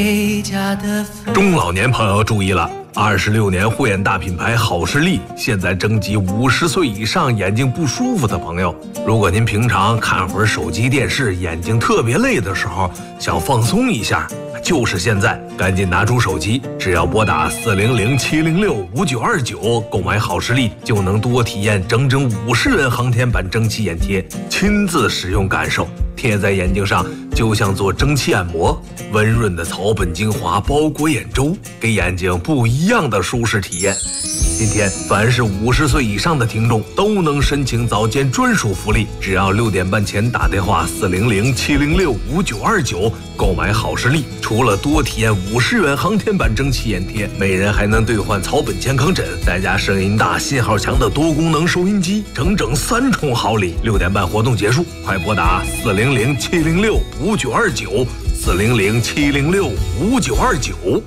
中老年朋友注意了，26年护眼大品牌好视力现在征集50岁以上眼睛不舒服的朋友。如果您平常看会儿手机电视，眼睛特别累的时候，想放松一下，就是现在，赶紧拿出手机，只要拨打400-706-5929购买好视力，就能多体验整整50元航天版蒸汽眼贴，亲自使用感受。贴在眼睛上就像做蒸汽按摩，温润的草本精华包裹眼周，给眼睛不一样的舒适体验。今天凡是50岁以上的听众都能申请早间专属福利，只要6点半前打电话400-706-5929购买好视力，除了多体验50元航天版蒸汽眼贴，每人还能兑换草本健康枕，再加声音大信号强的多功能收音机，整整3重好礼。6点半活动结束，快拨打400-706-5929 400-706-5929。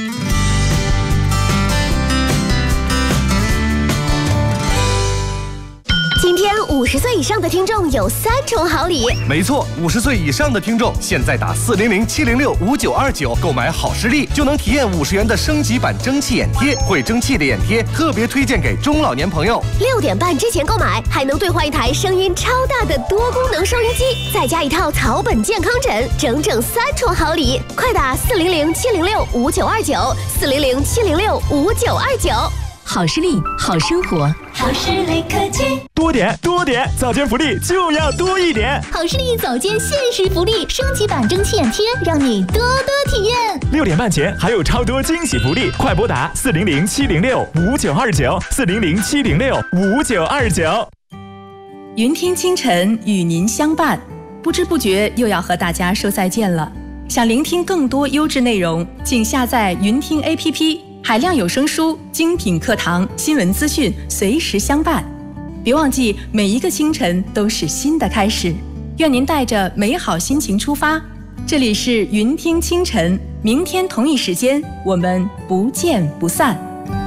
今天50岁以上的听众有3重好礼。 没错，50岁以上的听众现在打400-706-5929购买好视力，就能体验50元的升级版蒸汽眼贴，会蒸汽的眼贴特别推荐给中老年朋友。 6点半之前购买，还能兑换一台声音超大的多功能收音机，再加一套草本健康枕，整整3重好礼。快打400-706-5929 400-706-5929。 好视力，好生活。 好视力科技， 多点，早间福利就要多一点。 好视力早间限时福利，升级版蒸汽眼贴，让你多多体验。 6点半前还有超多惊喜福利，快拨打400-706-5929 400-706-5929。 云听清晨与您相伴，不知不觉又要和大家说再见了。想聆听更多优质内容，请下载云听 APP。海量有声书、精品课堂、新闻资讯随时相伴。别忘记，每一个清晨都是新的开始。愿您带着美好心情出发。这里是云听清晨，明天同一时间我们不见不散。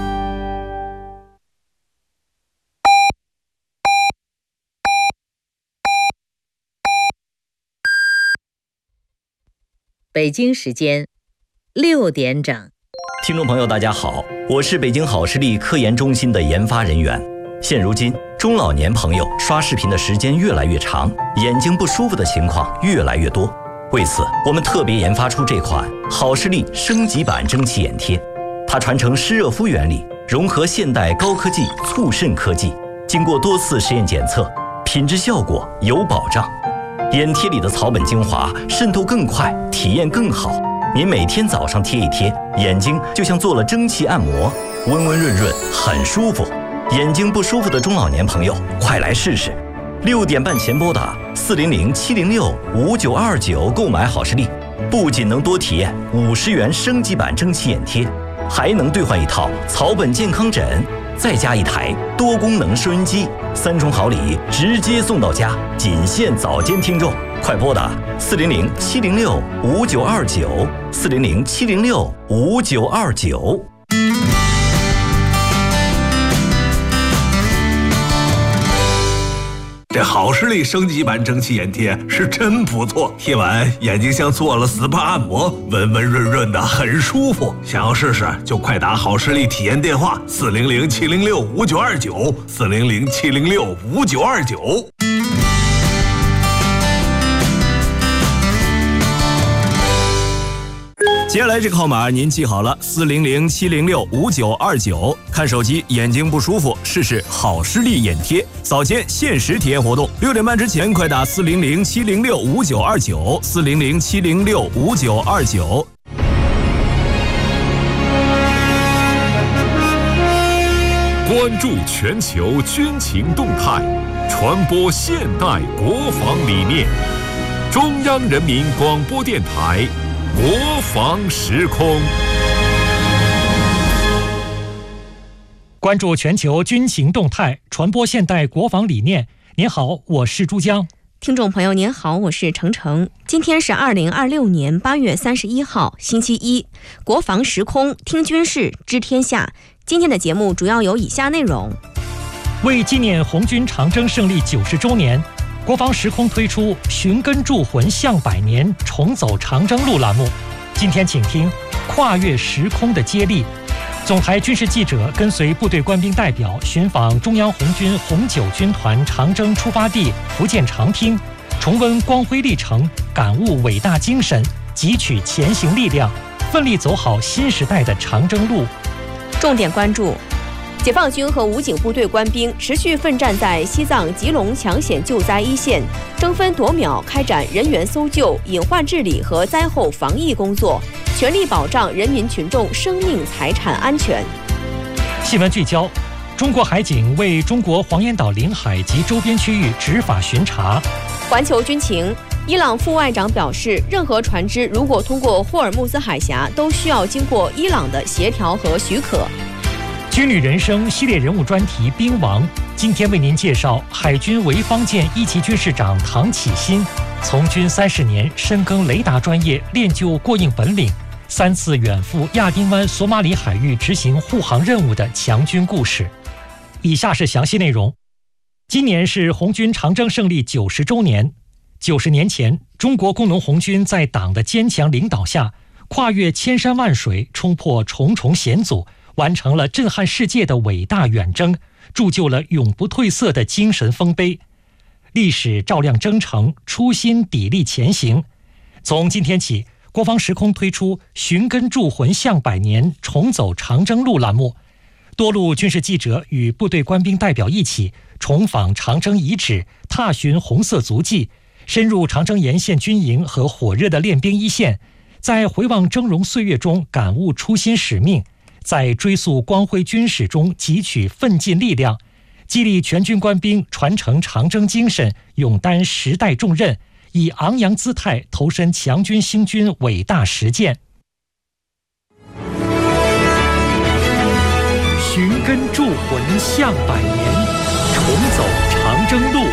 北京时间6点整。 听众朋友大家好，我是北京好视力科研中心的研发人员。现如今中老年朋友刷视频的时间越来越长，眼睛不舒服的情况越来越多。为此我们特别研发出这款好视力升级版蒸汽眼贴，它传承湿热敷原理，融合现代高科技促渗科技，经过多次实验检测，品质效果有保障。眼贴里的草本精华渗透更快，体验更好。您每天早上贴一贴，眼睛就像做了蒸汽按摩，温温润润，很舒服。眼睛不舒服的中老年朋友，快来试试。6点半前拨打400-706-5929购买好视力，不仅能多体验50元升级版蒸汽眼贴，还能兑换一套草本健康枕，再加一台多功能收音机，3重好礼直接送到家，仅限早间听众。快拨打400-706-5929 400-706-5929。 这好视力升级版蒸汽眼贴是真不错，贴完眼睛像做了 SPA 按摩，温温润润的，很舒服。想要试试就快打好视力体验电话400-706-5929 400-706-5929。 接下来这个号码您记好了，400-706-5929。看手机眼睛不舒服，试试好视力眼贴，早间限时体验活动，6点半之前快打400-706-5929 400-706-5929。 关注全球军情动态，传播现代国防理念。中央人民广播电台国防时空， 关注全球军情动态，传播现代国防理念。您好，我是珠江。 听众朋友您好，我是程程。今天是2026年8月31号，星期一。国防时空，听军事，知天下。今天的节目主要有以下内容： 为纪念红军长征胜利90周年，国防时空推出寻根铸魂向百年，重走长征路栏目， 今天请听跨越时空的接力。总台军事记者跟随部队官兵代表寻访中央红军红9军团长征出发地福建长汀，重温光辉历程，感悟伟大精神，汲取前行力量，奋力走好新时代的长征路。 重点关注：解放军和武警部队官兵持续奋战在西藏吉隆抢险救灾一线，争分夺秒开展人员搜救、隐患治理和灾后防疫工作，全力保障人民群众生命财产安全。 新闻聚焦：中国海警为中国黄岩岛领海及周边区域执法巡查。 环球军情：伊朗副外长表示，任何船只如果通过霍尔木兹海峡，都需要经过伊朗的协调和许可。 军旅人生系列人物专题《兵王》，今天为您介绍海军潍坊舰1级军事长唐启新，从军30年，深耕雷达专业，练就过硬本领，3次远赴亚丁湾索马里海域执行护航任务的强军故事。以下是详细内容。今年是红军长征胜利90周年。90年前，中国工农红军在党的坚强领导下，跨越千山万水，冲破重重险阻，完成了震撼世界的伟大远征，铸就了永不褪色的精神丰碑。历史照亮征程，初心砥砺前行。从今天起，国防时空推出寻根铸魂向百年，重走长征路栏目，多路军事记者与部队官兵代表一起重访长征遗址，踏寻红色足迹，深入长征沿线军营和火热的练兵一线，在回望峥嵘岁月中感悟初心使命，在追溯光辉军史中汲取奋进力量，激励全军官兵传承长征精神，勇担时代重任，以昂扬姿态投身强军兴军伟大实践。寻根铸魂向百年，重走长征路。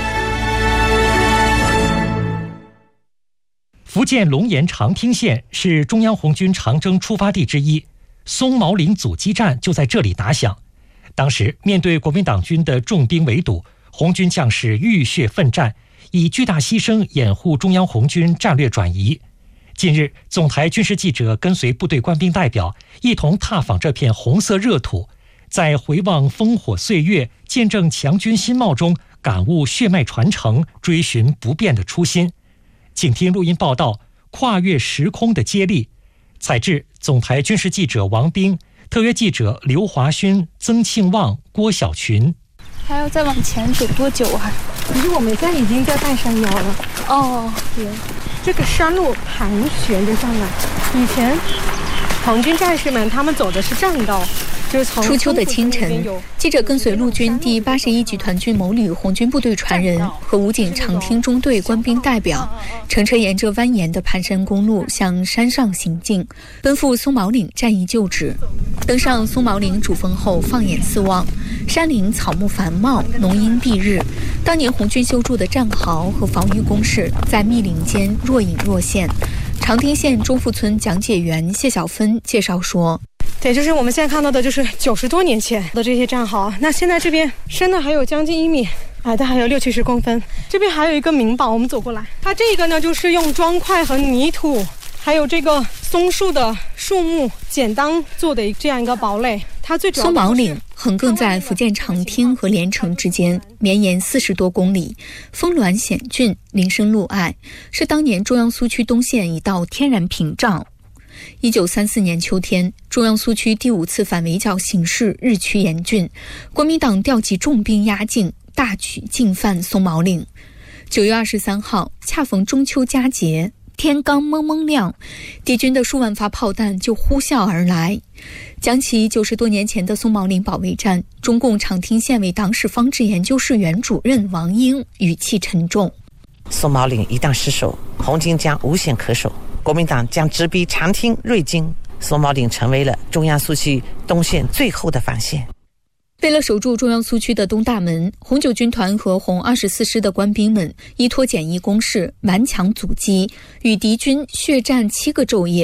福建龙岩长汀县是中央红军长征出发地之一，松毛岭阻击战就在这里打响。当时面对国民党军的重兵围堵，红军将士浴血奋战，以巨大牺牲掩护中央红军战略转移。近日，总台军事记者跟随部队官兵代表一同踏访这片红色热土，在回望烽火岁月，见证强军新貌中感悟血脉传承，追寻不变的初心。请听录音报道：跨越时空的接力。采制总台军事记者王斌，特约记者刘华勋、曾庆旺、郭小群。 还要再往前走多久啊？ 可是我们现在已经在半山腰了。 哦， 对，这个山路盘旋着上来。以前红军战士们他们走的是栈道。 初秋的清晨，记者跟随陆军第81集团军某旅红军部队传人和武警长汀中队官兵代表，乘车沿着蜿蜒的盘山公路向山上行进，奔赴松毛岭战役旧址。登上松毛岭主峰后，放眼四望，山林草木繁茂，浓荫蔽日。当年红军修筑的战壕和防御工事在密林间若隐若现。长汀县中富村讲解员谢小芬介绍说， 对，就是我们现在看到的，就是90多年前的这些战壕。那现在这边深的还有将近1米，矮的还有60-70公分。这边还有一个民堡，我们走过来。它这个呢，就是用砖块和泥土，还有这个松树的树木简单做的这样一个堡垒。它最主要的松毛岭横亘在福建长汀和连城之间，绵延40多公里，峰峦险峻，林深路隘，是当年中央苏区东线一道天然屏障。1934年秋天，中央苏区第5次反围剿形势日趋严峻，国民党调集重兵压境，大举进犯松毛岭。9月23号，恰逢中秋佳节，天刚蒙蒙亮，敌军的数万发炮弹就呼啸而来。讲起90多年前的松毛岭保卫战，中共长汀县委党史方志研究室原主任王英语气沉重： 松毛岭一旦失守，红军将无险可守，国民党将直逼长汀、瑞金，松毛岭成为了中央苏区东线最后的防线。 为了守住中央苏区的东大门，红9军团和红24师的官兵们依托简易工事，顽强阻击，与敌军血战7个昼夜。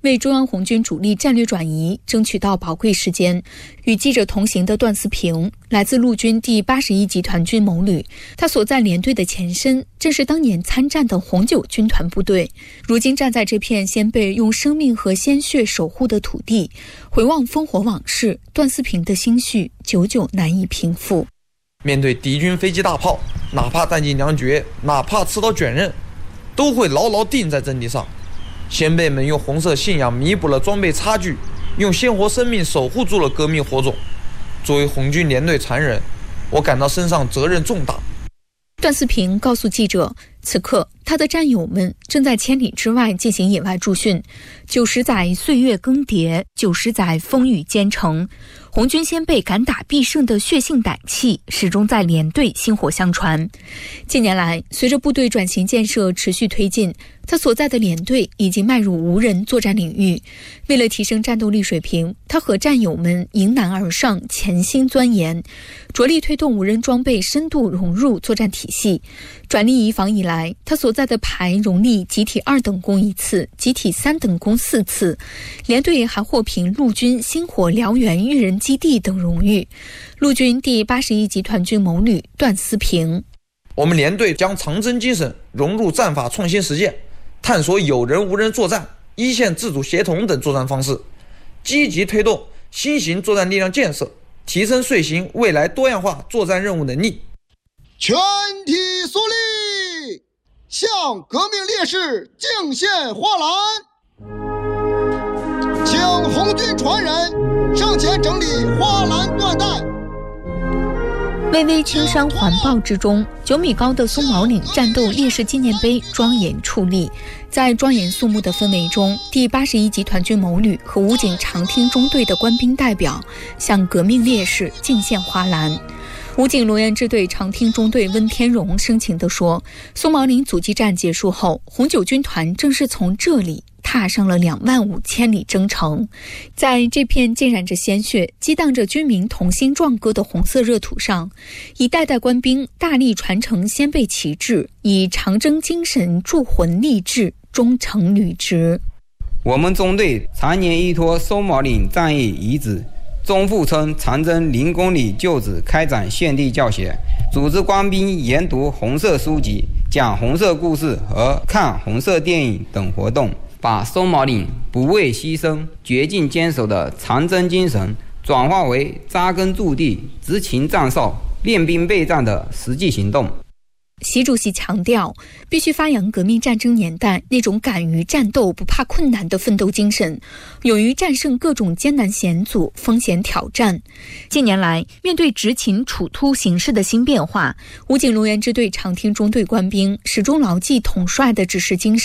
为中央红军主力战略转移争取到宝贵时间。与记者同行的段思平来自陆军第81集团军某旅，他所在连队的前身正是当年参战的红九军团部队。如今站在这片先被用生命和鲜血守护的土地，回望烽火往事，段思平的心绪久久难以平复。 面对敌军飞机大炮，哪怕弹尽粮绝，哪怕刺刀卷刃，都会牢牢定在阵地上。先辈们用红色信仰弥补了装备差距，用鲜活生命守护住了革命火种。作为红军连队传人，我感到身上责任重大。 段思平告诉记者，此刻他的战友们正在千里之外进行野外驻训。90载岁月更迭，90载风雨兼程，红军先辈敢打必胜的血性胆气始终在连队薪火相传。近年来，随着部队转型建设持续推进，他所在的连队已经迈入无人作战领域。为了提升战斗力水平，他和战友们迎难而上，潜心钻研，着力推动无人装备深度融入作战体系。转隶移防以来，他所在的排荣立集体2等功1次，集体3等功4次，连队还获评陆军星火燎原育人基地等荣誉。陆军第81集团军某旅段思平， 我们连队将长征精神融入战法创新实践，探索有人无人作战、一线自主协同等作战方式，积极推动新型作战力量建设，提升遂行未来多样化作战任务能力。 全体肃立，向革命烈士敬献花篮，请红军传人上前整理花篮缎带。 巍巍青山环抱之中，9米高的松毛岭战斗烈士纪念碑庄严矗立。在庄严肃穆的氛围中，第81集团军某旅和武警长汀中队的官兵代表向革命烈士敬献花篮。武警罗源支队长汀中队温天荣深情地说，松毛岭阻击战结束后，红九军团正是从这里踏上了25000里征程。在这片浸染着鲜血、激荡着军民同心壮歌的红色热土上，一代代官兵大力传承先辈旗帜，以长征精神铸魂立志，忠诚履职。 我们中队常年依托松毛岭战役遗址中富村长征0公里旧址开展献地教学，组织官兵研读红色书籍、讲红色故事和看红色电影等活动，把松毛岭不畏牺牲、绝境坚守的长征精神转化为扎根驻地、执勤站哨、练兵备战的实际行动。 习主席强调，必须发扬革命战争年代那种敢于战斗、不怕困难的奋斗精神，勇于战胜各种艰难险阻、风险挑战。近年来，面对执勤处突形势的新变化，武警罗源支队长汀中队官兵始终牢记统帅的指示精神。